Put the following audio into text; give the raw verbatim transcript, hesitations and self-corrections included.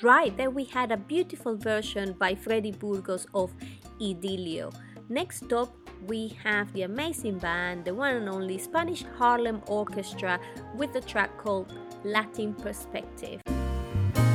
Right, then we had a beautiful version by Freddy Burgos of Idilio. Next up, we have the amazing band, the one and only Spanish Harlem Orchestra, with the track called Latin Perspective.